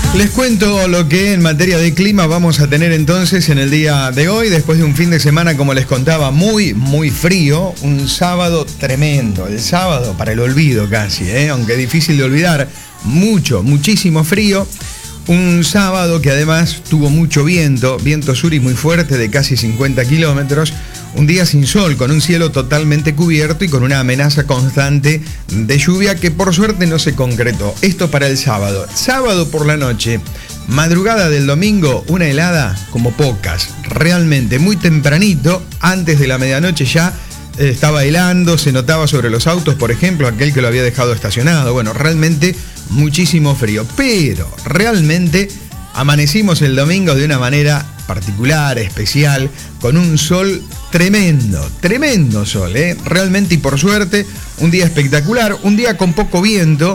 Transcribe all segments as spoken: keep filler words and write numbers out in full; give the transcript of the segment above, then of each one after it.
Les cuento lo que en materia de clima vamos a tener entonces en el día de hoy, después de un fin de semana, como les contaba, muy, muy frío, un sábado tremendo, el sábado para el olvido casi, ¿eh? Aunque difícil de olvidar, mucho, muchísimo frío, un sábado que además tuvo mucho viento, viento sur y muy fuerte de casi cincuenta kilómetros, un día sin sol, con un cielo totalmente cubierto y con una amenaza constante de lluvia que por suerte no se concretó. Esto para el sábado. Sábado por la noche, madrugada del domingo, una helada como pocas. Realmente muy tempranito, antes de la medianoche ya eh, estaba helando, se notaba sobre los autos, por ejemplo, aquel que lo había dejado estacionado. Bueno, realmente muchísimo frío. Pero realmente amanecimos el domingo de una manera particular, especial, con un sol tremendo, tremendo sol, ¿eh? Realmente y por suerte, un día espectacular, un día con poco viento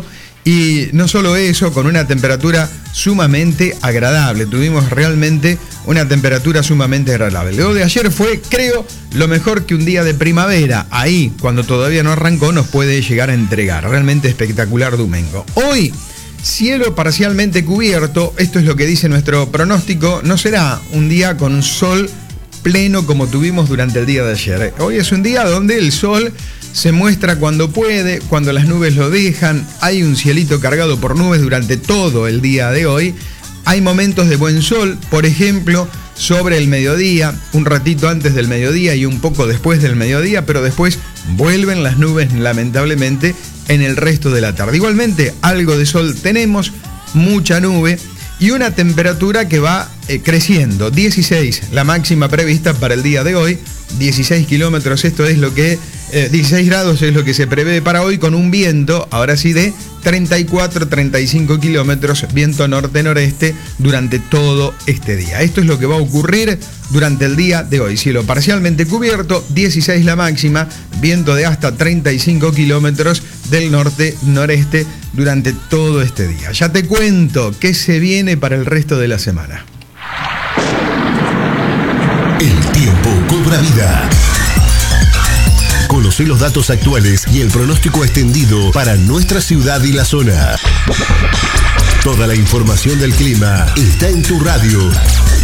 y no solo eso, con una temperatura sumamente agradable. Tuvimos realmente una temperatura sumamente agradable. Lo de ayer fue, creo, lo mejor que un día de primavera, ahí, cuando todavía no arrancó, nos puede llegar a entregar. Realmente espectacular domingo. Hoy, cielo parcialmente cubierto, esto es lo que dice nuestro pronóstico, no será un día con sol pleno como tuvimos durante el día de ayer. Hoy es un día donde el sol se muestra cuando puede, cuando las nubes lo dejan, hay un cielito cargado por nubes durante todo el día de hoy, hay momentos de buen sol, por ejemplo, sobre el mediodía, un ratito antes del mediodía y un poco después del mediodía, pero después vuelven las nubes lamentablemente en el resto de la tarde. Igualmente, algo de sol tenemos, mucha nube y una temperatura que va eh, creciendo. dieciséis, la máxima prevista para el día de hoy, dieciséis kilómetros, esto es lo que, eh, dieciséis grados es lo que se prevé para hoy, con un viento, ahora sí, de treinta y cuatro, treinta y cinco kilómetros, viento norte-noreste durante todo este día. Esto es lo que va a ocurrir durante el día de hoy. Cielo parcialmente cubierto, dieciséis la máxima, viento de hasta treinta y cinco kilómetros del norte-noreste durante todo este día. Ya te cuento qué se viene para el resto de la semana. El tiempo cobra vida. Conoce los datos actuales y el pronóstico extendido para nuestra ciudad y la zona. Toda la información del clima está en tu radio.